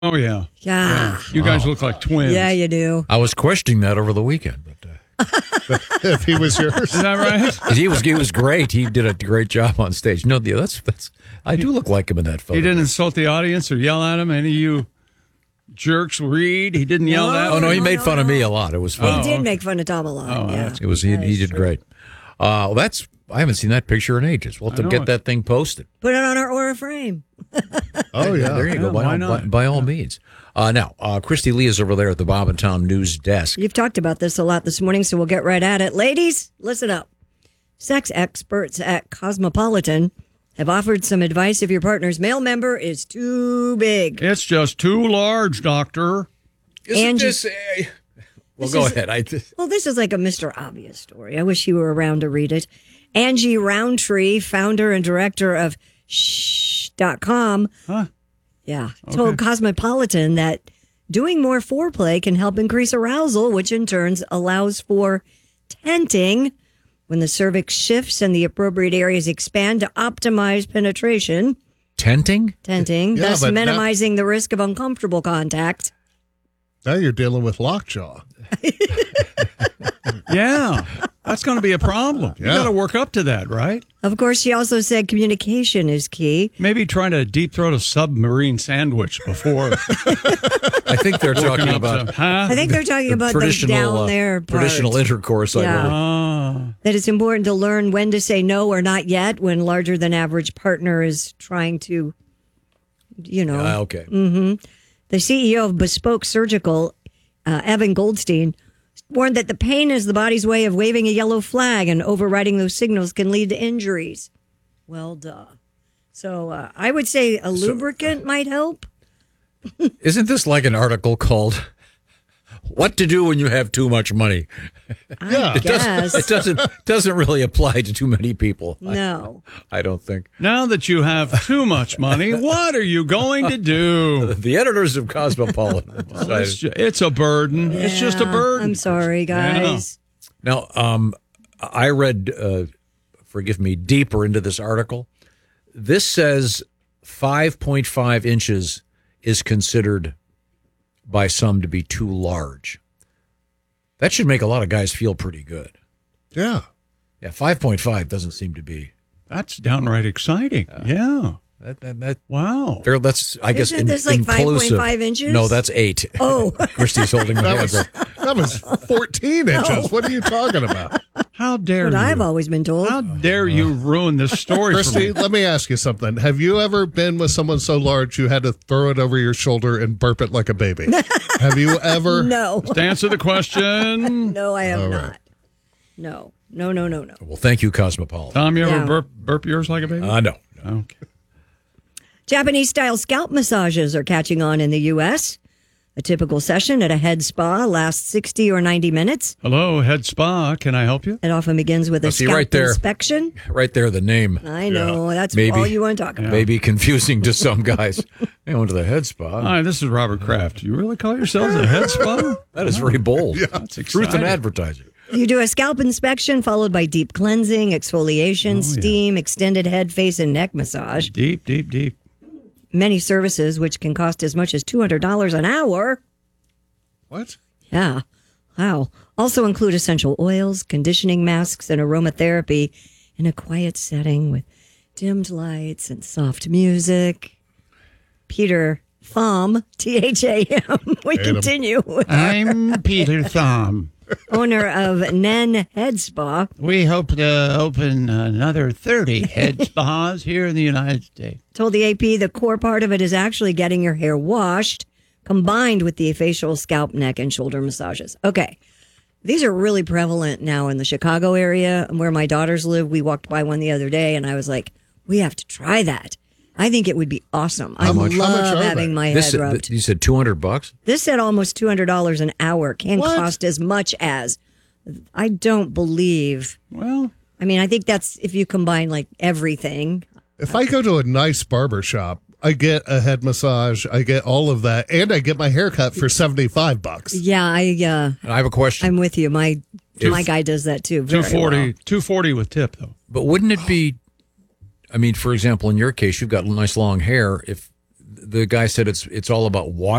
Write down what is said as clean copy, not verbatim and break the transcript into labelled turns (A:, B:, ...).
A: Oh, yeah.
B: Yeah.
A: You guys look like twins.
B: Yeah, you do.
C: I was questioning that over the weekend, but
D: if he was yours.
A: Is that right?
C: he was great. He did a great job on stage. No, that's I do look like him in that photo.
A: He didn't insult the audience or yell at him. Any of you jerks read. He didn't yell at him.
C: Oh no, he made fun of me a lot. It was fun.
B: He did make fun of Tom a lot. Yeah.
C: It was he did great. Well, I haven't seen that picture in ages. We'll have to get that thing posted.
B: Put it on our Aura frame.
D: Oh, yeah.
C: There you go.
A: Why not?
C: By all means. Now, Christy Lee is over there at the Bob and Tom News Desk.
B: You've talked about this a lot this morning, so we'll get right at it. Ladies, listen up. Sex experts at Cosmopolitan have offered some advice if your partner's male member is too big.
A: It's just too large, doctor.
C: Isn't well, go ahead.
B: Well, this is like a Mr. Obvious story. I wish you were around to read it. Angie Roundtree, founder and director of Shh.com, told Cosmopolitan that doing more foreplay can help increase arousal, which in turn allows for tenting when the cervix shifts and the appropriate areas expand to optimize penetration.
C: Tenting,
B: thus minimizing the risk of uncomfortable contact.
D: Now you're dealing with lockjaw.
A: Yeah, that's going to be a problem. You got to work up to that, right?
B: Of course, she also said communication is key.
A: Maybe trying to deep throat a submarine sandwich before.
C: I think they're talking about.
B: I think they're talking about the down there part.
C: Traditional intercourse.
B: That it's important to learn when to say no or not yet when larger than average partner is trying to,
C: okay.
B: Mm-hmm. The CEO of Bespoke Surgical, Evan Goldstein, warned that the pain is the body's way of waving a yellow flag, and overriding those signals can lead to injuries. Well, duh. So I would say a lubricant might help.
C: Isn't this like an article called "What to Do When You Have Too Much Money"?
B: I guess.
C: It doesn't really apply to too many people.
B: No.
C: I don't think.
A: Now that you have too much money, what are you going to do?
C: The editors of Cosmopolitan decided.
A: It's a burden. It's just a burden.
B: I'm sorry, guys.
C: Yeah. Now, I read, forgive me, deeper into this article. This says 5.5 inches is considered by some to be too large. That should make a lot of guys feel pretty good.
D: Yeah.
C: Yeah, 5.5 doesn't seem to be.
A: That's downright exciting. Yeah.
C: That
A: wow.
C: That's, I guess,
B: Isn't this like
C: inclusive.
B: 5.5 inches?
C: No, that's 8.
B: Oh.
C: Christy's holding my hands up.
D: That was 14 inches. What are you talking about?
A: How dare
B: What
A: you?
B: I've always been told.
A: How dare you ruin this story for
D: Christy,
A: me?
D: let me ask you something. Have you ever been with someone so large you had to throw it over your shoulder and burp it like a baby? Have you ever?
B: No.
A: To answer the question.
B: No, I have not. No.
C: Well, thank you, Cosmopolitan.
A: Tom, you ever burp yours like a baby?
C: No.
A: Okay.
B: Japanese-style scalp massages are catching on in the U.S. A typical session at a head spa lasts 60 or 90 minutes.
A: Hello, Head Spa. Can I help you?
B: It often begins with a scalp
C: right there.
B: inspection.
C: Right there, the name.
B: I know. That's all you want to talk about.
C: Maybe confusing to some guys. They went to the head spa.
A: Hi, this is Robert Kraft. You really call yourselves a head spa?
C: That is very bold.
A: That's
C: Truth in
A: exciting.
C: advertising.
B: You do a scalp inspection followed by deep cleansing, exfoliation, steam, extended head, face, and neck massage.
A: Deep.
B: Many services, which can cost as much as $200 an hour.
D: What?
B: Yeah. Wow. Also include essential oils, conditioning masks, and aromatherapy in a quiet setting with dimmed lights and soft music. Peter Thom, T-H-A-M. We continue.
A: I'm Peter Thom.
B: Owner of Nen Head Spa.
A: We hope to open another 30 head spas here in the United States.
B: Told the AP the core part of it is actually getting your hair washed, combined with the facial, scalp, neck, and shoulder massages. Okay. These are really prevalent now in the Chicago area where my daughters live. We walked by one the other day and I was like, we have to try that. I think it would be awesome. I love having my head rubbed.
C: You said $200?
B: This said almost $200 an hour. Can cost as much as. I don't believe.
A: Well,
B: I mean, I think that's if you combine like everything.
D: If I go to a nice barber shop, I get a head massage, I get all of that, and I get my hair cut for $75.
B: Yeah,
C: I have a question.
B: I'm with you. My guy does that too. Very well.
A: $240 with tip though.
C: But wouldn't it be? I mean, for example, in your case, you've got nice long hair. If the guy said it's all about washing